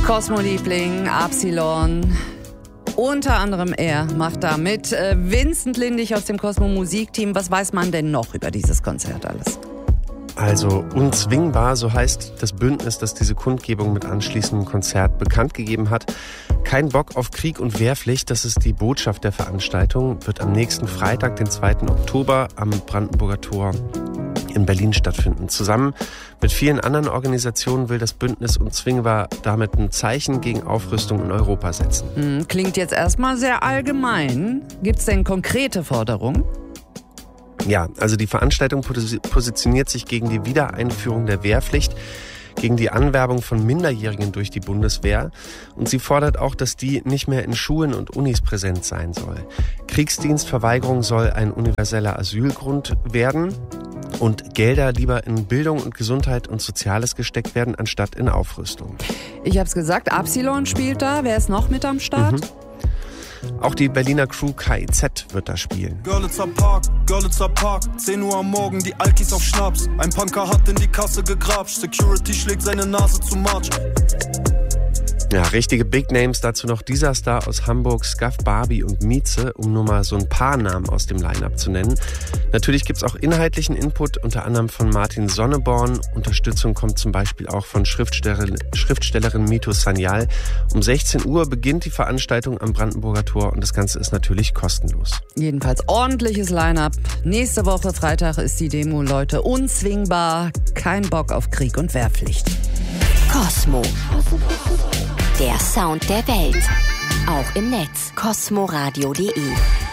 Cosmo-Liebling, Absilon. Unter anderem er macht da mit. Vincent Lindig aus dem Cosmo-Musikteam. Was weiß man denn noch über dieses Konzert alles? Also unzwingbar, so heißt das Bündnis, das diese Kundgebung mit anschließendem Konzert bekannt gegeben hat. Kein Bock auf Krieg und Wehrpflicht, das ist die Botschaft der Veranstaltung, wird am nächsten Freitag, den 2. Oktober, am Brandenburger Tor in Berlin stattfinden. Zusammen mit vielen anderen Organisationen will das Bündnis Unzwingbar damit ein Zeichen gegen Aufrüstung in Europa setzen. Klingt jetzt erstmal sehr allgemein. Gibt es denn konkrete Forderungen? Ja, also die Veranstaltung positioniert sich gegen die Wiedereinführung der Wehrpflicht, gegen die Anwerbung von Minderjährigen durch die Bundeswehr. Und sie fordert auch, dass die nicht mehr in Schulen und Unis präsent sein soll. Kriegsdienstverweigerung soll ein universeller Asylgrund werden und Gelder lieber in Bildung und Gesundheit und Soziales gesteckt werden, anstatt in Aufrüstung. Ich hab's gesagt, Absilon spielt da. Wer ist noch mit am Start? Auch die Berliner Crew KIZ wird da spielen. Görlitzer Park, 10 Uhr am Morgen, die Alkis auf Schnaps. Ein Punker hat in die Kasse gegrapscht, Security schlägt seine Nase zu March. Ja, richtige Big Names, dazu noch dieser Star aus Hamburg, Scuff, Barbie und Mieze, um nur mal so ein paar Namen aus dem Line-Up zu nennen. Natürlich gibt's auch inhaltlichen Input, unter anderem von Martin Sonneborn. Unterstützung kommt zum Beispiel auch von Schriftstellerin Mito Sanyal. Um 16 Uhr beginnt die Veranstaltung am Brandenburger Tor und das Ganze ist natürlich kostenlos. Jedenfalls ordentliches Line-Up. Nächste Woche Freitag ist die Demo, Leute. Unzwingbar, kein Bock auf Krieg und Wehrpflicht. Cosmo. Der Sound der Welt. Auch im Netz. cosmoradio.de